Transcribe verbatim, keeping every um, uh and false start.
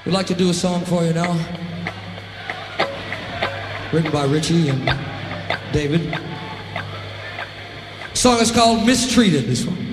We'd like to do a song for you now, written by Richie and David. The song is called Mistreated, this one.